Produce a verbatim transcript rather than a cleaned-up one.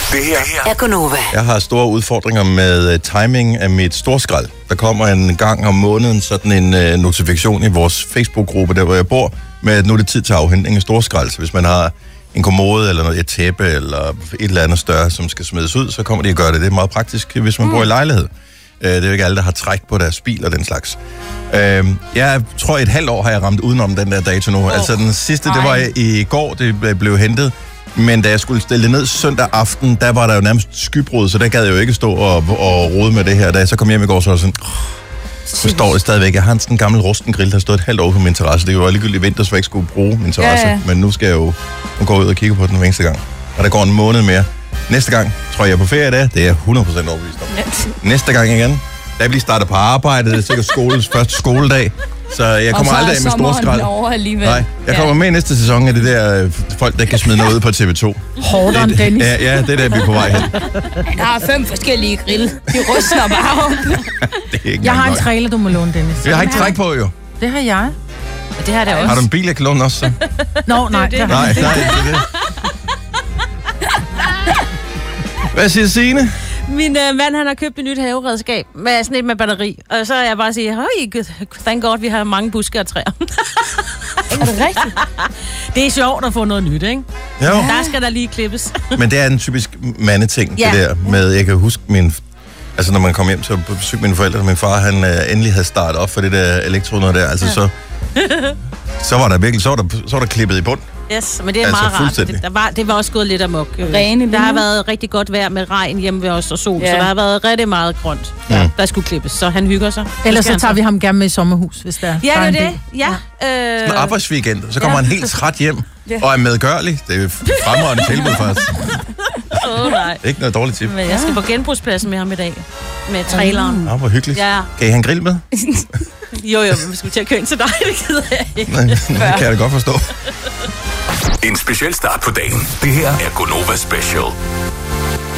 Det her er Gonova. Jeg har store udfordringer med uh, timing af mit storskrald. Der kommer en gang om måneden sådan en uh, notifikation i vores Facebook-gruppe, der hvor jeg bor, med at nu er det tid til afhentning af storskrald. Så hvis man har en kommode eller noget, et tæppe eller et eller andet større, som skal smides ud, så kommer de at gøre det. Det er meget praktisk, hvis man mm. bor i lejlighed. Uh, det er jo ikke alle, der har træk på deres bil og den slags. Uh, jeg tror, et halvt år har jeg ramt udenom den der dato nu. Oh. Altså den sidste, det var i går, det blev hentet. Men da jeg skulle stille det ned søndag aften, der var der jo nærmest skybrud, så der gad jeg jo ikke stå og, og rode med det her. Da jeg så kom hjem i går, så var jeg sådan, så står det stadigvæk. Jeg har sådan en gammel rusten grill, der stod et halvt år på min terrasse. Det var ligegyldigt vinter, så jeg ikke skulle bruge min terrasse. Ja, ja. Men nu skal jeg jo nu gå ud og kigge på den hver eneste gang. Og der går en måned mere. Næste gang tror jeg, jeg er på ferie i dag. Det er jeg hundrede procent overbevist om. Næste gang igen. Da jeg bliver startet på arbejde, det er sikkert skoles første skoledag. Så jeg kommer aldrig af med store skrald. Nej, jeg kommer med i næste sæson af det der folk, der kan smide noget ud på T V to. Hårdere end Dennis. Ja, ja, det er der, vi er på vej hen. Der har fem forskellige grill. De ryster bare op. Det er ikke jeg har en trailer, du må låne, Dennis. Jeg har ikke træk på, jo. Det har jeg. Og det har der også. Har du en bil, jeg kan låne også, så? Nå, nej. Det, det. Nej, nej, det er det. Hvad siger Signe? Min øh, mand, han har købt et nyt haveredskab med sådan et med batteri. Og så er jeg bare sige, høj, thank God, vi har mange buske og træer. Er det rigtigt? Det er sjovt at få noget nyt, ikke? Jo. Der skal der lige klippes. Men det er en typisk mandeting, ja. Det der med, jeg kan huske min... Altså, når man kom hjem til besøg mine forældre, og min far, han uh, endelig havde startet op for det der elektronnoget der, altså ja. så... Så var der virkelig, så var der, så var der klippet i bund. Yes, men det er altså, meget rart. Det, der var, det var også gået lidt amok. Rene, der har været rigtig godt vejr med regn hjemme ved os og sol, ja. Så der har været rigtig meget grønt, ja. Der skulle klippes, så han hygger sig. Ellers så tager vi ham gerne med i sommerhus, hvis der er. Ja, det er det. Ja. Ja. Øh... Sådan en arbejdsweekend, så kommer ja. han helt træt hjem, ja. Og er medgørlig. Det er fremragende tilbud, faktisk. Åh, oh, nej. Ikke noget dårligt tip. Men jeg skal på genbrugspladsen med ham i dag. Med traileren. Ja, hvor hyggeligt. Ja. Kan I have en grill med? Jo, jo, vi skal til at køre ind til dig, det gider jeg ikke. Nej, det kan jeg da godt forstå. En speciel start på dagen. Det her er Gonova Special.